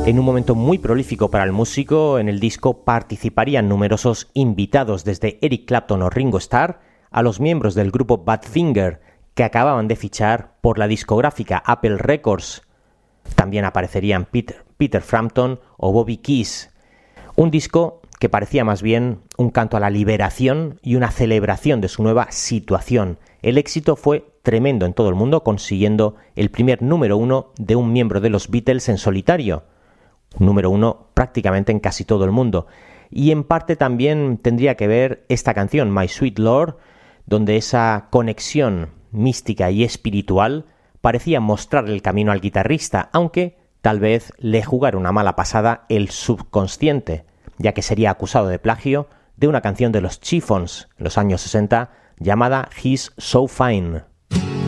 En un momento muy prolífico para el músico, en el disco participarían numerosos invitados, desde Eric Clapton o Ringo Starr a los miembros del grupo Badfinger, que acababan de fichar por la discográfica Apple Records. También aparecerían Peter Frampton o Bobby Keys. Un disco que parecía más bien un canto a la liberación y una celebración de su nueva situación. El éxito fue tremendo en todo el mundo, consiguiendo el primer número 1 de un miembro de los Beatles en solitario. Número 1 prácticamente en casi todo el mundo. Y en parte también tendría que ver esta canción, My Sweet Lord, donde esa conexión mística y espiritual parecía mostrar el camino al guitarrista, aunque tal vez le jugara una mala pasada el subconsciente, ya que sería acusado de plagio de una canción de los Chiffons en los años 60 llamada He's So Fine.